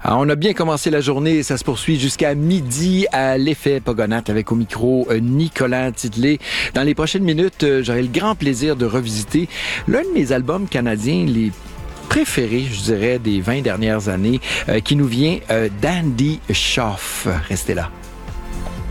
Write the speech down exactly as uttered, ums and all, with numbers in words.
Alors, on a bien commencé la journée et ça se poursuit jusqu'à midi à l'Effet Pogonac avec au micro euh, Nicolas Tidelet. Dans les prochaines minutes, euh, j'aurai le grand plaisir de revisiter l'un de mes albums canadiens les préférés, je dirais, des vingt dernières années, euh, qui nous vient euh, d'Andy Shauf. Restez là.